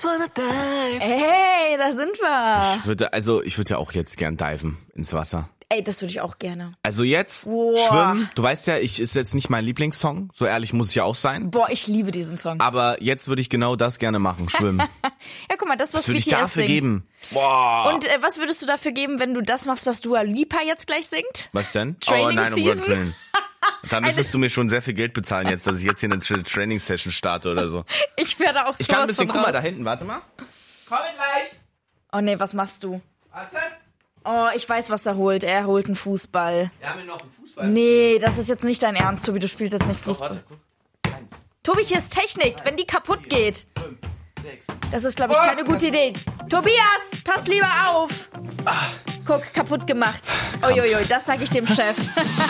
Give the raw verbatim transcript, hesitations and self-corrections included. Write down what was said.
Hey, da sind wir. Ich würde, also, ich würde ja auch jetzt gern diven ins Wasser. Ey, das würde ich auch gerne. Also jetzt, Boah. schwimmen. Du weißt ja, ich ist jetzt nicht mein Lieblingssong. So ehrlich muss ich ja auch sein. Boah, ich liebe diesen Song. Aber jetzt würde ich genau das gerne machen, schwimmen. Ja, guck mal, das, was Was würde ich B T S dafür singt. geben? Boah. Und äh, was würdest du dafür geben, wenn du das machst, was Dua Lipa jetzt gleich singt? Was denn? Training oh nein, um Season? Gottes Willen. Dann müsstest du mir schon sehr viel Geld bezahlen jetzt, dass ich jetzt hier eine Tra- Training-Session starte oder so. Ich werde auch Ich kann ein sowas bisschen, von guck mal raus. da hinten, warte mal. Komm gleich. Oh nee, was machst du? Warte. Oh, ich weiß, was er holt. Er holt einen Fußball. Wir haben hier noch einen Fußball. Nee, das ist jetzt nicht dein Ernst, Tobi. Du spielst jetzt nicht Doch, Fußball. warte, guck. Eins, Tobi, hier ist Technik. Wenn die kaputt geht. fünf, sechs. Das ist, glaube ich, keine gute Idee. Tobias, pass lieber auf. Guck, kaputt gemacht. Uiuiui, das sage ich dem Chef.